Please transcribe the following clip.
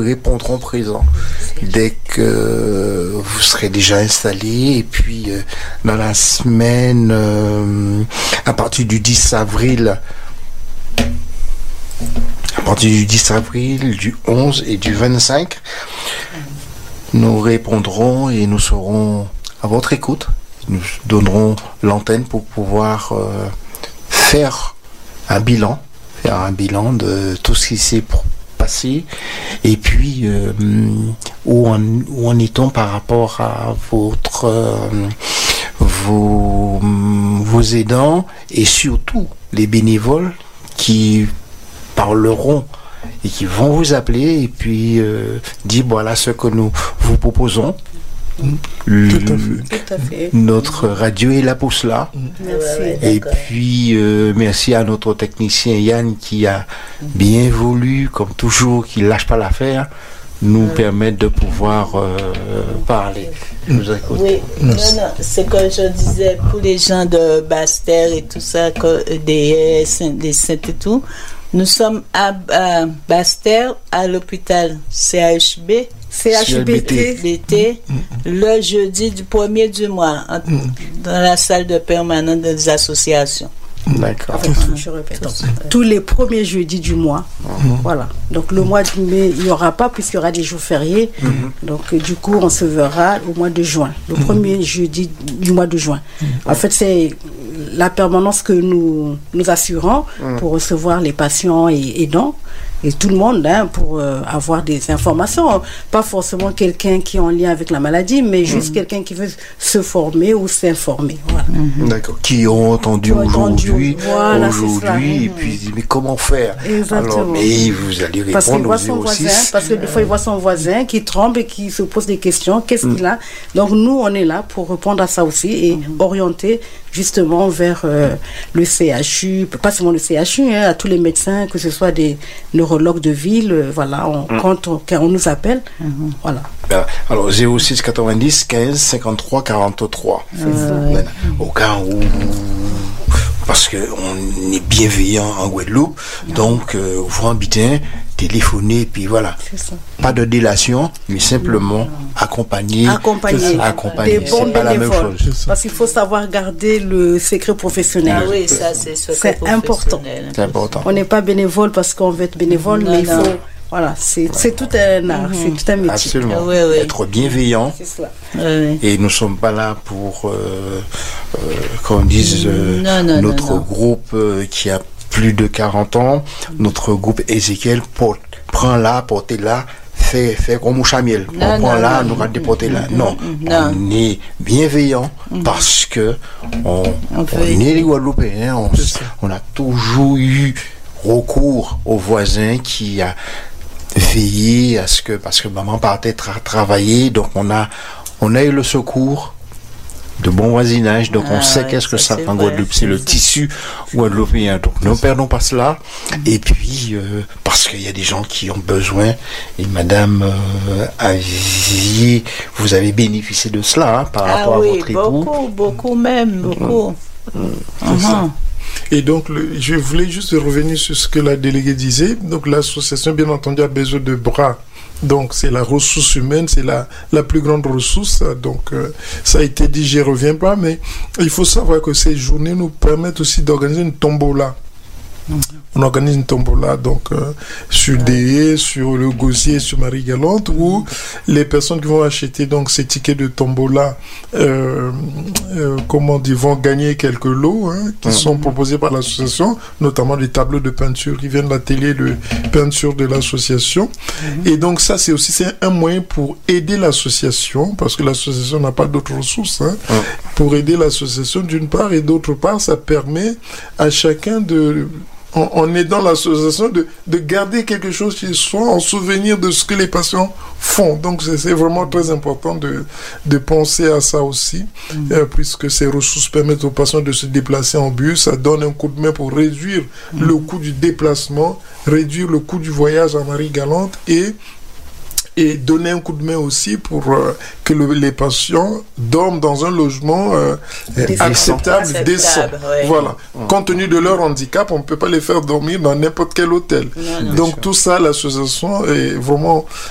répondrons présent dès que vous serez déjà installés. Et puis, dans la semaine, à partir du 10 avril, du 11 et du 25, nous répondrons et nous serons à votre écoute. Nous donnerons l'antenne pour pouvoir faire un bilan de tout ce qui s'est passé et puis où en est-on par rapport à vos aidants et surtout les bénévoles qui parleront et qui vont vous appeler et puis dire voilà ce que nous vous proposons. Tout à fait. Notre radio est là pour cela. Merci. Et puis merci à notre technicien Yann qui a bien voulu, comme toujours, qui lâche pas l'affaire, nous permettre de pouvoir parler. Je vous écoute. Oui, non, c'est que je disais pour les gens de Basse-Terre et tout ça, des Saintes et tout. Nous sommes à Basse-Terre, à l'hôpital CHB. CHBT, le jeudi du 1er du mois, dans la salle de permanence des associations. D'accord. Je répète. Tous les premiers jeudis du mois. Voilà. Donc le mois de mai, il n'y aura pas puisqu'il y aura des jours fériés. Donc du coup, on se verra au mois de juin. Le premier jeudi du mois de juin. En fait, c'est la permanence que nous assurons pour recevoir les patients et aidants. Et tout le monde pour avoir des informations. Pas forcément quelqu'un qui est en lien avec la maladie, mais juste quelqu'un qui veut se former ou s'informer. Voilà. D'accord. Qui ont entendu aujourd'hui, voilà, et puis mais comment faire? Exactement. Alors, mais vous allez répondre parce que des fois il voit son voisin qui tremble et qui se pose des questions. Qu'est-ce qu'il a? Donc nous, on est là pour répondre à ça aussi et orienter justement vers le CHU, pas seulement le CHU, à tous les médecins, que ce soit des neurologues de ville, voilà, quand on nous appelle, voilà. Alors 06 90 15 53 43. Au cas où, parce que on est bienveillant en Guadeloupe, donc vous habitez, téléphoner, puis voilà. Pas de délation, mais simplement accompagner. Des bons c'est pas la même chose. Parce qu'il faut savoir garder le secret professionnel. Ah oui, ça c'est important. C'est important. On n'est pas bénévole parce qu'on veut être bénévole, mais il faut. Voilà, c'est tout un art, c'est tout un métier. Absolument. Oui. Être bienveillant. C'est cela. Et nous ne sommes pas là pour, qu'on dise, notre groupe qui a plus de 40 ans, notre groupe Ézéchiel, prends là, portez là, fait comme Mouchamiel. On prend là, nous va déporter là. Non. On est bienveillant parce que on est les Guadeloupéens, on a toujours eu recours aux voisins qui a veillé à ce que, parce que maman partait travailler, donc on a eu le secours de bon voisinage, donc on sait qu'est-ce que ça en Guadeloupe, c'est le tissu guadeloupéen, donc ne perdons pas cela, et puis parce qu'il y a des gens qui ont besoin, et madame Avier, vous avez bénéficié de cela par rapport à votre époux. Beaucoup même. Et donc, je voulais juste revenir sur ce que la déléguée disait. Donc, l'association, bien entendu, a besoin de bras. Donc, c'est la ressource humaine, c'est la plus grande ressource. Donc, ça a été dit, j'y reviens pas, mais il faut savoir que ces journées nous permettent aussi d'organiser une tombola. On organise une tombola donc sur Déé, sur le Gosier, sur Marie-Galante, où les personnes qui vont acheter donc ces tickets de tombola, vont gagner quelques lots qui sont proposés par l'association, notamment des tableaux de peinture qui viennent de l'atelier de peinture de l'association. Et donc ça c'est un moyen pour aider l'association, parce que l'association n'a pas d'autres ressources, pour aider l'association d'une part, et d'autre part ça permet à chacun en aidant l'association de garder quelque chose chez soi en souvenir de ce que les patients font. Donc c'est vraiment très important de penser à ça aussi, puisque ces ressources permettent aux patients de se déplacer en bus, ça donne un coup de main pour réduire le coût du déplacement, réduire le coût du voyage à Marie-Galante et donner un coup de main aussi pour que les patients dorment dans un logement acceptable, décent. Voilà. Compte tenu de leur handicap, on ne peut pas les faire dormir dans n'importe quel hôtel. Donc tout ça, l'association est vraiment